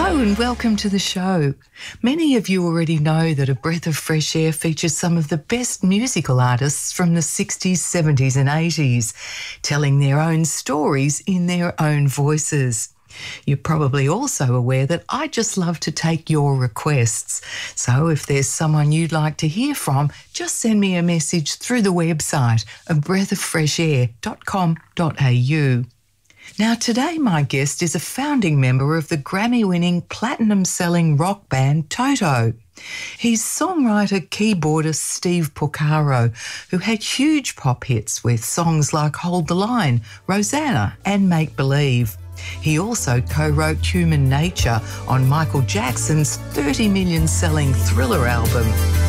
Hello and welcome to the show. Many of you already know that A Breath of Fresh Air features some of the best musical artists from the 60s, 70s and 80s, telling their own stories in their own voices. You're probably also aware that I just love to take your requests. So if there's someone you'd like to hear from, just send me a message through the website, abreathofreshair.com.au. Now today my guest is a founding member of the Grammy-winning platinum-selling rock band Toto. He's songwriter, keyboardist Steve Porcaro, who had huge pop hits with songs like Hold the Line, Rosanna and Make Believe. He also co-wrote Human Nature on Michael Jackson's 30 million selling Thriller album.